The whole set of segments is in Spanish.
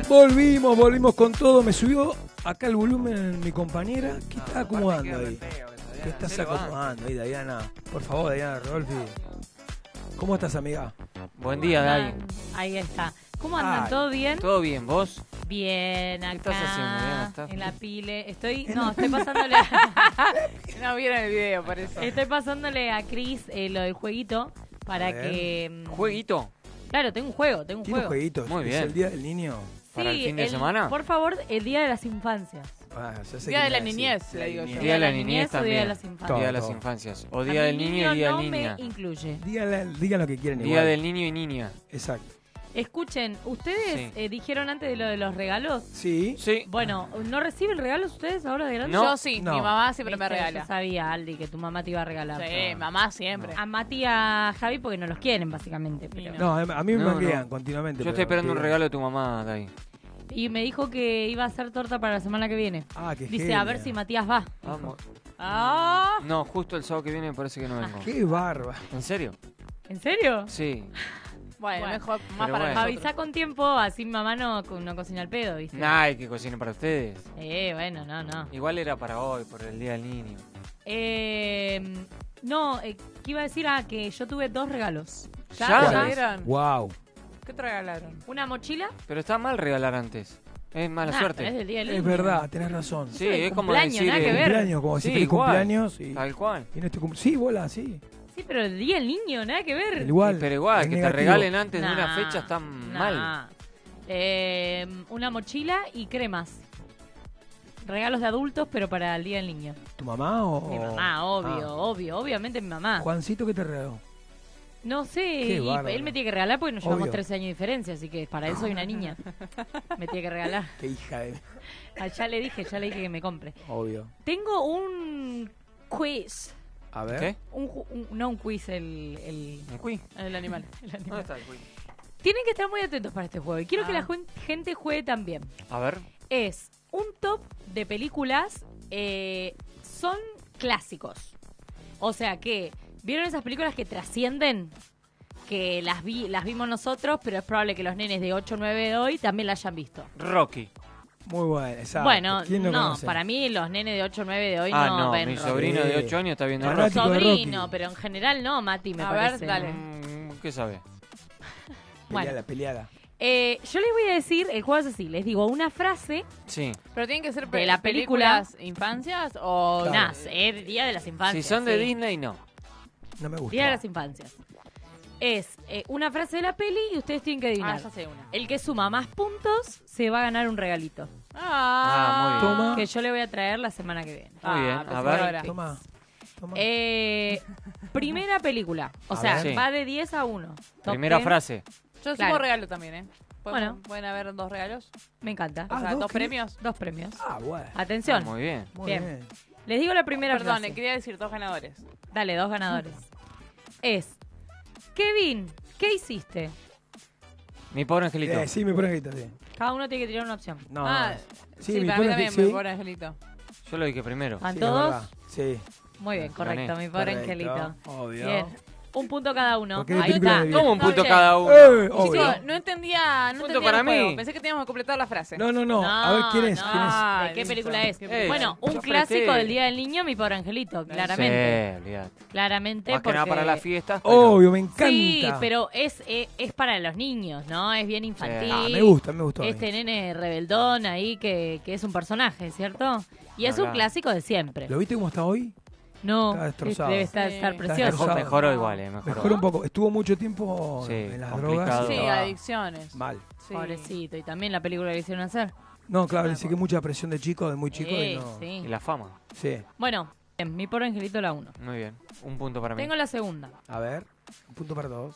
Volvimos con todo. Me subió acá el volumen mi compañera. ¿Qué está acomodando ahí? ¿Qué estás acomodando ahí, Diana? Por favor, Diana Rodolfi. ¿Cómo estás, amiga? Buen día, Dai. Ahí está. ¿Cómo andan? ¿Todo bien? ¿Todo bien? ¿Vos? Bien, acá. ¿Qué estás haciendo, Diana? En la pile. Estoy pasándole No vieron el video, parece. Estoy pasándole a Cris lo del jueguito para que... ¿Jueguito? Claro, tengo un juego. ¿Tiene un jueguito? Muy bien. ¿Es el Día del Niño? ¿Para el fin de semana? Por favor, el Día de las Infancias. Día de la niñez, le digo yo. Día de la niñez o también. Día de las Infancias. Día de las infancias. O Día del Niño y Día del Niña. No me incluye. Digan lo que quieren. Día igual. del Niño y Niña. Exacto. Escuchen, ¿ustedes dijeron antes de lo de los regalos? Sí. Sí. Bueno, ¿no reciben regalos ustedes ahora de grandes? No. Yo sí, No. mi mamá siempre me Viste, regala. Yo sabía, Aldi, que tu mamá te iba a regalar. Sí, mamá siempre. A Mati y a Javi porque no los quieren, básicamente. Pero... No, a mí me No, manguean no. continuamente. Yo estoy esperando un regalo de tu mamá, Dai. Y me dijo que iba a hacer torta para la semana que viene. Ah, qué Dice, genia. a ver si Matías va. Vamos. Ah, No, justo el sábado que viene me parece que no vengo. Qué barba. ¿En serio? ¿En serio? Sí. bueno, mejor, más Pero para bueno. Avisa con tiempo, así mi mamá no cocina el pedo, ¿viste? Nah, que cocine para ustedes. Bueno, no. Igual era para hoy, por el Día del Niño. No, ¿qué iba a decir? Ah, que yo tuve 2 regalos. ¿Ya? vieron? Wow. ¿Qué te regalaron? Una mochila. Pero está mal regalar antes. Es mala Nah, suerte. pero es del día del Es niño. verdad, tenés razón. Sí, el es como cumpleaños, decir... nada que ver. Cumpleaños, como si Sí, feliz igual. cumpleaños. Y Tal cual. no estoy Sí, bola, sí. Sí, pero el día del niño, nada que ver. Igual. Pero igual, es que te negativo. regalen antes de Nah, una fecha está mal. Una mochila y cremas. Regalos de adultos, pero para el día del niño. ¿Tu mamá o...? Mi mamá, obviamente mi mamá. Juancito, ¿qué te regaló? No sé, Qué y bárbaro. él me tiene que regalar porque nos llevamos Obvio. 13 años de diferencia, así que para eso soy una niña. Me tiene que regalar. Qué hija de... Ya le dije que me compre. Obvio. Tengo un quiz. A ver. ¿Qué? No un quiz, el ¿El quiz? El animal. ¿Dónde está el quiz? Tienen que estar muy atentos para este juego. Y quiero que la gente juegue también. A ver. Es un top de películas, son clásicos. O sea que, ¿vieron esas películas que trascienden? Que las vimos nosotros, pero es probable que los nenes de 8 o 9 de hoy también la hayan visto. Rocky. Muy bueno, exacto. Bueno, ¿Quién no, conoce? para mí los nenes de 8 o 9 de hoy No, ven mi Rocky. sobrino de 8 años está viendo Fanático Rocky. de Sobrino, Rocky. pero en general no, Mati, me A ver, parece. dale. ¿Qué sabe? Bueno. Peleada. Yo les voy a decir, el juego es así, les digo una frase, Sí. Pero tienen que ser De la película. películas infancias o... Claro. nada, el Día de las Infancias. Si son de sí. Disney, no. No me gusta. Día de las Infancias. Es una frase de la peli y ustedes tienen que adivinar. ya sé una. El que suma más puntos se va a ganar un regalito. Ah, muy bien. Toma. Que yo le voy a traer la semana que viene. Muy bien, pensé a que ver. ahora. Toma. Primera película. O A sea, ver. Sí. va de 10 a 1. Top Primera 10. frase. Yo Claro. subo regalo también, ¿eh? Bueno. ¿Pueden haber 2 regalos? Me encanta. O sea, ¿dos 2 querés? premios. 2 premios. Ah, bueno. Atención. Muy bien. Muy Bien. bien. Les digo la primera Perdón, frase. quería decir 2 ganadores. Dale, 2 ganadores. Es, Kevin, ¿qué hiciste? Mi pobre angelito. Sí, me pone grito, sí. Cada uno tiene que tirar una opción. No, Ah, no. sí, mi para mí pobre también, sí. mi pobre angelito. Yo lo dije primero. ¿Van Sí, todos? es verdad. Sí. Muy bien, correcto, Gané. mi pobre Correcto, angelito. obvio. Bien. Un punto cada uno. Porque es Ahí película está. de vida. Toma un Está punto bien. cada uno. Obvio. Chicos, no entendía Punto el para juego. mí. Pensé que teníamos que completar la frase. No. A ver, ¿quién es? no. ¿Quién es? Ah, ¿De qué listo. película es? ¿Qué película? Bueno, un Yo clásico apreté. del Día del Niño, mi pobre angelito, claramente. Sí, olvidate. Claramente. Más que nada porque- para las fiestas. pero- Obvio, me encanta. Sí, pero es para los niños, ¿no? Es bien infantil. Ah, me gusta. Este nene rebeldón ahí que es un personaje, ¿cierto? Y es un Hablá. clásico de siempre. ¿Lo viste cómo está hoy? No, Está destrozado. debe estar Sí. Está precioso. destrozado. Mejoró igual, mejoró. Mejoró un poco. Estuvo mucho tiempo Sí, en las complicado. drogas. y Sí, estaba adicciones. Mal. Sí. Pobrecito. Y también la película que le hicieron hacer. No, claro, dice que mucha presión de chico, de muy chico. Sí, y no. sí. Y la fama. Sí. Bueno, bien, mi pobre angelito la 1. Muy bien. Un punto para mí. Tengo la segunda. A ver, un punto para todos.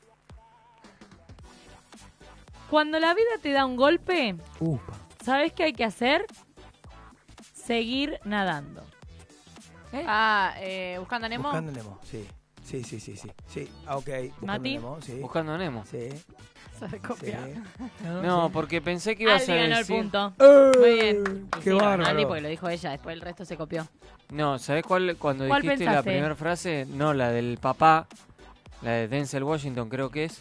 Cuando la vida te da un golpe, Upa. ¿sabes qué hay que hacer? Seguir nadando. Buscando a Nemo. Buscando Nemo, sí. Sí. Ah, ok. Buscando Mati. Nemo, sí. Buscando a Nemo. Sí. Se copia. Sí. No, sí. porque pensé que ibas Aldi a ganó el decir... punto. Muy bien. Y Qué sí, ganó bárbaro. Aldi porque lo dijo ella, después el resto se copió. No, ¿sabés cuál? Cuando ¿Cuál dijiste la pensaste? primera frase, no, la del papá, la de Denzel Washington creo que es,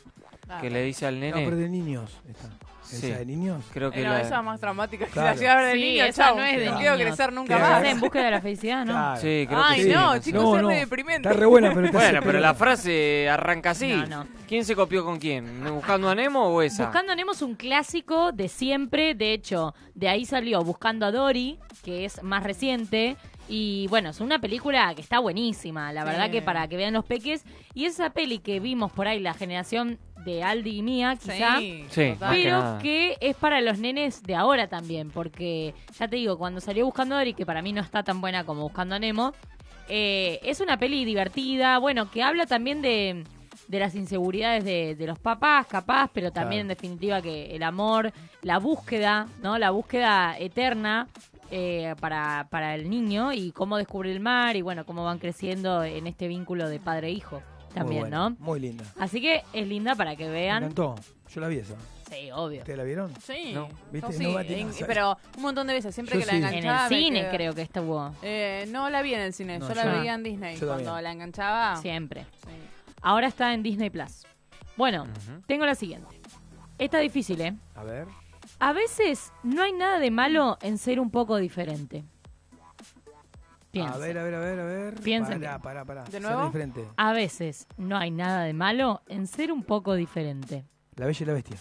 que le dice al No, pero nene. de niños está. Sí. ¿Esa de niños? Creo que No, la- esa es más traumática que Claro. la llevar de Sí, niño. esa Chau, no es de no quiero niños. crecer nunca Claro. más. ¿Es en busca de la felicidad, no? Claro. Sí, creo Ay, que sí. no, sé. chicos, No, es no. re deprimente. Está re buena, pero te Bueno, hace pero pelota. la frase arranca así. No, no. ¿Quién se copió con quién? ¿Buscando a Nemo o esa? Buscando a Nemo es un clásico de siempre. De hecho, de ahí salió Buscando a Dory, que es más reciente. Y bueno, es una película que está buenísima. La Sí. verdad que para que vean los peques. Y esa peli que vimos por ahí, la generación de Aldi y mía, quizá. Sí, Sí, total. más que Pero nada. que es para los nenes de ahora también, porque ya te digo, cuando salió Buscando a Dory, que para mí no está tan buena como Buscando a Nemo, es una peli divertida, bueno, que habla también de las inseguridades de los papás, capaz, pero también en Claro. definitiva que el amor, la búsqueda, ¿no? La búsqueda eterna para el niño y cómo descubre el mar y bueno, cómo van creciendo en este vínculo de padre-hijo también, Muy buena, ¿no? Muy linda. Así que es linda para que Me vean. encantó. Yo la vi esa. Sí, obvio. ¿Ustedes la vieron? Sí, No. ¿Viste? sí, No, Mati, no, ¿sabes? pero un montón de veces, siempre Yo que la sí. En enganchaba. el me cine quedé- creo que estuvo. No la vi en el cine, No, yo yo la no. veía en Disney. Yo Cuando también. la enganchaba. Siempre. Sí. Ahora está en Disney Plus. Bueno, Ujú. tengo la siguiente. Esta difícil, ¿eh? A ver. A veces no hay nada de malo en ser un poco diferente. Piensa. A ver. Piensen Pará. ¿De Ser nuevo? diferente. A veces no hay nada de malo en ser un poco diferente. La Bella y la Bestia.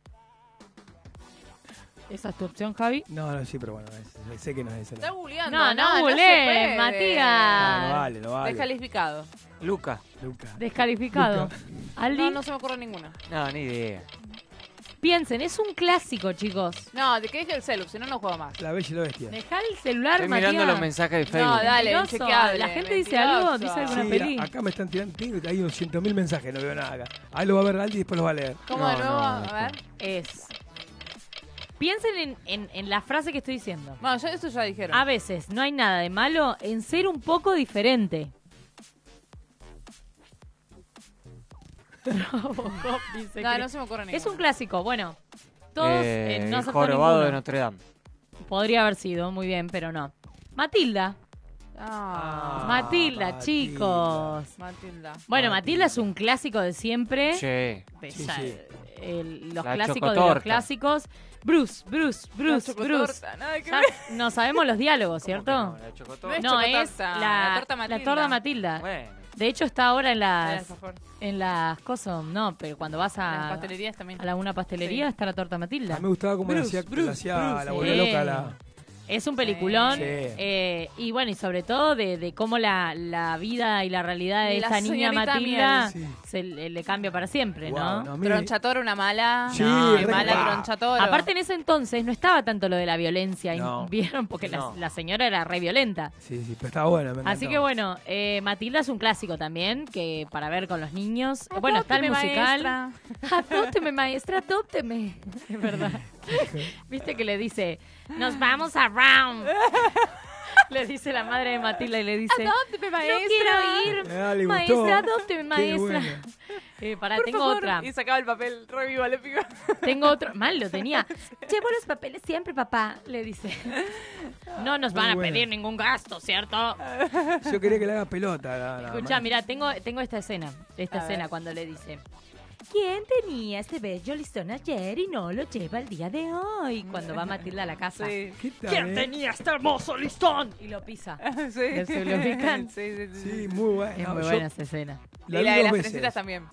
¿Esa es tu opción, Javi? No, sí, pero bueno, sé que no es esa. Está googleando. No, no se googleé, puede. Matías. No vale, no vale. Descalificado. Luca. Luca. Descalificado. Aldi, No, no se me ocurre ninguna. No, ni idea. piensen, es un clásico, chicos. No, de que deje el celu, si no, no juego más. La Bella y la Bestia. Dejá el celular, Estoy Matías. mirando los mensajes de Facebook. No, dale, Mentiroso. inchequeable. La gente dice mentiroso. algo, dice alguna Sí, peli. acá me están tirando, hay unos 100.000 mensajes, no veo nada acá. Ahí lo va a ver Aldi y después lo va a leer. ¿Cómo No, de nuevo? no, a después. ver. Es. Piensen en la frase que estoy diciendo. Bueno, eso ya dijeron. A veces no hay nada de malo en ser un poco diferente. Dice No, que- no se me ocurre ninguna. Es un clásico, bueno. Todos no El acertó jorobado ninguno. de Notre Dame. Podría haber sido, muy bien, pero no. Matilda. Ah, Matilda, Matilda. chicos. Matilda. Bueno, Matilda es un clásico de siempre. Sí. Sí, Ya, sí. Los La clásicos de chocotorta. los clásicos. Bruce. La chocotorta, nada que Ya ver. no sabemos los diálogos, ¿Cómo que ¿cierto? no? La chocotorta. No, es chocotorta, la, la torta la Matilda. torta Matilda. Bueno. De hecho, está ahora en Era las alfajor. cosas, no, pero cuando vas Las a pastelerías también. una pastelería Sí. está la torta A Matilda. mí me gustaba como Bruce, la Bruce, hacía Bruce, la abuela sí. loca. La... Es un peliculón. Sí. Y bueno, y sobre todo de cómo la vida y la realidad de Y la esta niña señorita Matilda Miel. le cambia para siempre, Wow, ¿no? no, a mí- Tronchatora, una mala. Sí, no, re mala guau. Tronchatora. Aparte en ese entonces no estaba tanto lo de la violencia, No. ¿vieron? Porque No. la señora era re violenta. Sí, pero estaba buena. Me Así encantó. que bueno, Matilda es un clásico también, que para ver con los niños. Bueno, está el Adópteme, musical. maestra. Adópteme, maestra, adópteme. Es verdad. Viste que le dice, nos vamos a round. Le dice la madre de Matilda y le dice, Adópteme, maestra. no quiero ir. Ah, le gustó. Maestra, adópteme, Qué maestra. buena. Pará, Por tengo favor. otra. Y sacaba el papel, reviva, le pico. Tengo otro. Mal lo tenía. Llevo los papeles siempre, papá, le dice. No nos van a Muy buena. pedir ningún gasto, ¿cierto? Yo quería que le haga pelota. Escucha, mira, tengo esta escena. Esta A escena ver. cuando le dice. ¿Quién tenía este bello listón ayer y no lo lleva el día de hoy? Cuando va Matilda a la casa. Sí. ¿Qué tal, ¿Quién tenía este hermoso listón? Y lo pisa. Sí. ¿Se lo ubican? Sí. Sí, muy buena. Es muy Yo buena esa escena. la Y vi la de dos las veces. trencitas también.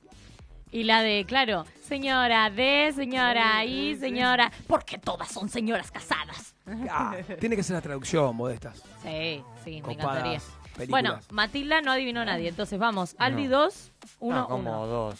Y la de, claro, señora de, señora y señora. Porque todas son señoras casadas. Ah, tiene que ser la traducción, modestas. Sí, me Copadas encantaría. películas. Bueno, Matilda no adivinó nadie. Entonces vamos, Aldi No. 2, 1, No, como 1. dos.